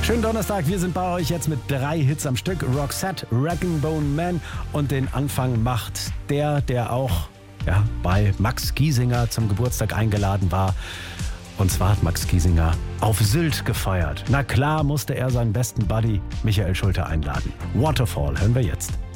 Schönen Donnerstag, wir sind bei euch jetzt mit 3 Hits am Stück. Roxette, Wrecking Bone Man und den Anfang macht der auch bei Max Giesinger zum Geburtstag eingeladen war. Und zwar hat Max Giesinger auf Sylt gefeiert. Na klar musste er seinen besten Buddy Michael Schulte einladen. Waterfall hören wir jetzt.